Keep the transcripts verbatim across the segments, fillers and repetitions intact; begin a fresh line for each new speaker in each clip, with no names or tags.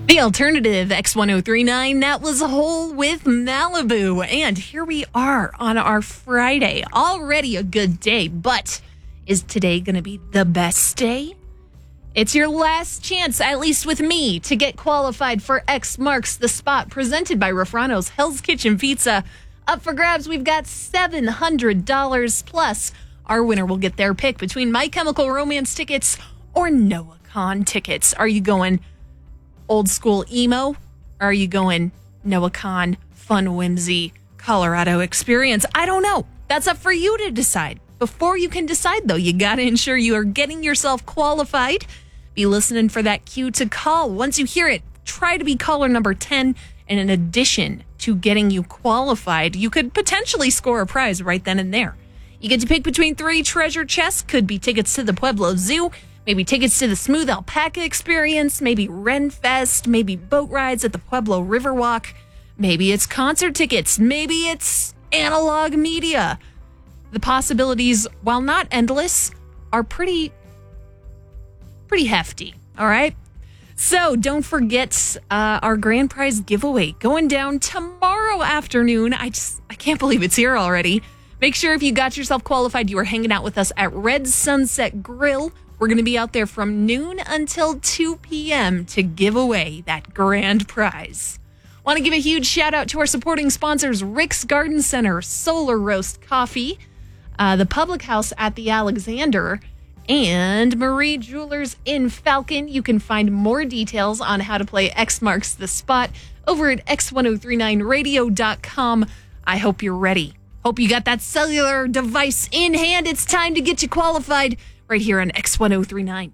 The alternative X ten thirty-nine, that was Hole with Malibu. And here we are on our Friday. Already a good day, but is today going to be the best day? It's your last chance, at least with me, to get qualified for X Marks the Spot, presented by Rafrano's Hell's Kitchen Pizza. Up for grabs, we've got seven hundred dollars plus. Our winner will get their pick between My Chemical Romance tickets or Noah Kahan tickets. Are you going old school emo? Or are you going Noah Kahan, fun, whimsy, Colorado experience? I don't know. That's up for you to decide. Before you can decide, though, you got to ensure you are getting yourself qualified. Be listening for that cue to call. Once you hear it, try to be caller number ten. And in addition to getting you qualified, you could potentially score a prize right then and there. You get to pick between three treasure chests. Could be tickets to the Pueblo Zoo, maybe tickets to the Smooth Alpaca Experience, maybe Renfest, maybe boat rides at the Pueblo Riverwalk. Maybe it's concert tickets. Maybe it's analog media. The possibilities, while not endless, are pretty, pretty hefty, all right? So don't forget uh, our grand prize giveaway going down tomorrow afternoon. I just, I can't believe it's here already. Make sure if you got yourself qualified, you are hanging out with us at Red Sunset Grill. We're going to be out there from noon until two p.m. to give away that grand prize. Want to give a huge shout out to our supporting sponsors, Rick's Garden Center, Solar Roast Coffee, uh, the Public House at the Alexander, and Marie Jewelers in Falcon. You can find more details on how to play X Marks the Spot over at x ten thirty-nine radio dot com. I hope you're ready. Hope you got that cellular device in hand. It's time to get you qualified right here on X ten thirty-nine.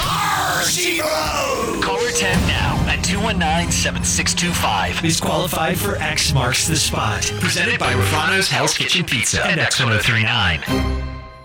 Caller ten now at two one nine, seven six two five
is qualified for X Marks the Spot. Presented by Rafrano's Hell's Kitchen Pizza and X ten thirty-nine.